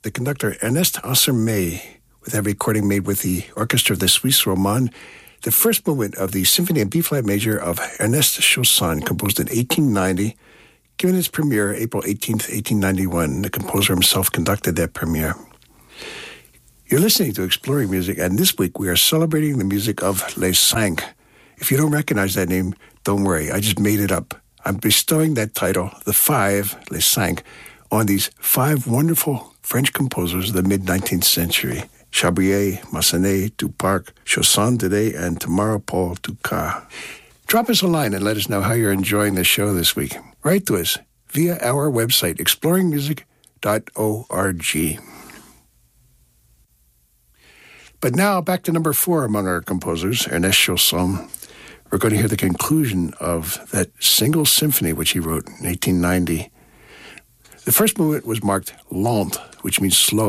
the conductor Ernest Ansermet, with that recording made with the orchestra of the Suisse Romande, the first movement of the Symphony in B-flat major of Ernest Chausson, composed in 1890, given its premiere April 18th, 1891. The composer himself conducted that premiere. You're listening to Exploring Music, and this week we are celebrating the music of Les Cinq. If you don't recognize that name, don't worry, I just made it up. I'm bestowing that title, The Five, Les Cinq, on these five wonderful French composers of the mid-19th century: Chabrier, Massenet, Duparc, Chausson today, and tomorrow Paul Dukas. Drop us a line and let us know how you're enjoying the show this week. Write to us via our website, exploringmusic.org. But now, back to number 4 among our composers, Ernest Chausson. We're going to hear the conclusion of that single symphony which he wrote in 1890. The first movement was marked lent, which means slow.